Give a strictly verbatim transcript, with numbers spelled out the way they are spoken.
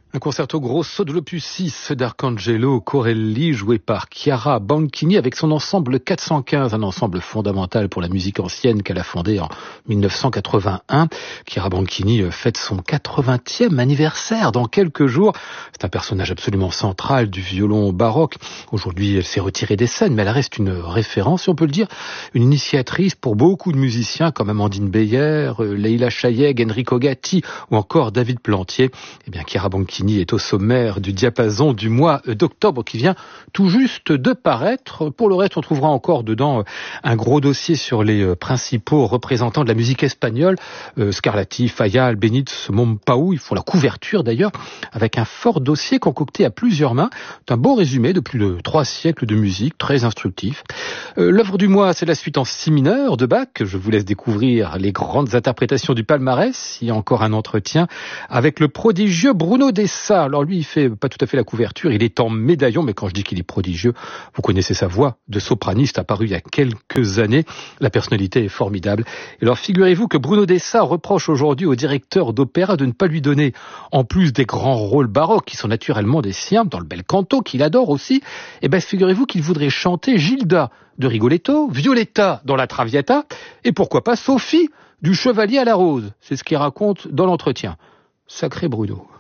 Un concerto grosso de l'opus six d'Arcangelo Corelli, joué par Chiara Banchini avec son ensemble quatre cent quinze, un ensemble fondamental pour la musique ancienne qu'elle a fondé en mille neuf cent quatre-vingt-un. Chiara Banchini fête son quatre-vingtième anniversaire dans quelques jours. C'est un personnage absolument central du violon baroque. Aujourd'hui, elle s'est retirée des scènes, mais elle reste une référence, si on peut le dire, une initiatrice pour beaucoup de musiciens comme Amandine Beyer, Leila Chayeg, Enrico Gatti ou encore David Plantier. Eh bien, Chiara Banchini est au sommaire du diapason du mois d'octobre qui vient tout juste de paraître. Pour le reste, on trouvera encore dedans un gros dossier sur les principaux représentants de la musique espagnole, euh, Scarlatti, Falla, Benitez, Mompaou. Ils font la couverture d'ailleurs, avec un fort dossier concocté à plusieurs mains. C'est un beau résumé de plus de trois siècles de musique, très instructif. Euh, l'œuvre du mois, c'est la suite en si mineur de Bach. Je vous laisse découvrir les grandes interprétations du palmarès. Il y a encore un entretien avec le prodigieux Bruno Dessa. Alors lui, il fait pas tout à fait la couverture, il est en médaillon, mais quand je dis qu'il est prodigieux, vous connaissez sa voix de sopraniste apparue il y a quelques années. La personnalité est formidable. Et alors figurez-vous que Bruno Dessa reproche aujourd'hui au directeur d'opéra de ne pas lui donner, en plus des grands rôles baroques qui sont naturellement des siens, dans le bel canto qu'il adore aussi, et ben figurez-vous qu'il voudrait chanter Gilda de Rigoletto, Violetta dans la Traviata, et pourquoi pas Sophie du Chevalier à la Rose. C'est ce qu'il raconte dans l'entretien. Sacré Bruno.